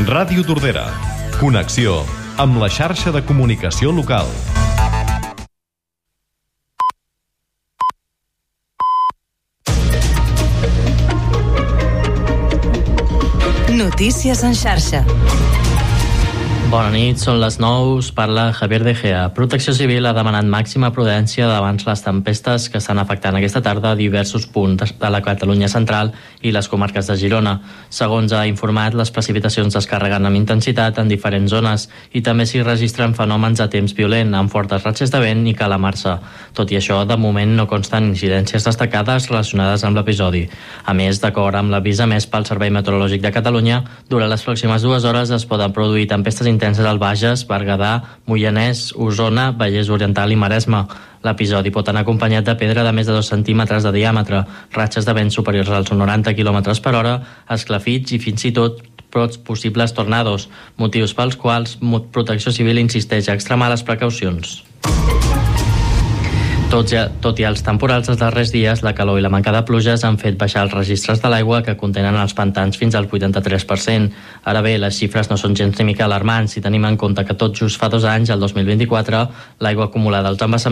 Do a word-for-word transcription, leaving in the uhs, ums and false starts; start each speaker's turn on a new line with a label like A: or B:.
A: Ràdio Tordera. Connexió amb la xarxa de comunicació local.
B: Notícies en xarxa.
C: Bona nit, són les nou, us parla Javier De Gea. Protecció Civil ha demanat màxima prudència davant les tempestes que estan afectant aquesta tarda a diversos punts de la Catalunya central i les comarques de Girona. Segons ha informat, les precipitacions es carreguen amb intensitat en diferents zones i també s'hi registren fenòmens de temps violent, amb fortes ratxes de vent i calamarsa. Tot i això, de moment no consten incidències destacades relacionades amb l'episodi. A més, d'acord amb l'avís emès pel Servei Meteorològic de Catalunya, durant les pròximes dues hores es poden produir tempestes intenses al Bages, Berguedà, Moianès, Osona, Vallès Oriental i Maresme. L'episodi pot anar acompanyat de pedra de més de dos centímetres de diàmetre, ratxes de vent superiors als noranta quilòmetres per hora, esclafits i fins i tot possibles tornados, motius pels quals Protecció Civil insisteix a extremar les precaucions. Tot i, tot i els temporals dels darrers dies, la calor i la manca de pluges han fet baixar els registres de l'aigua que contenen els pantans fins al vuitanta-tres per cent. Ara bé, les xifres no són gens ni mica alarmants si tenim en compte que tot just fa dos anys, el dos mil vint-i-quatre, l'aigua acumulada als embassaments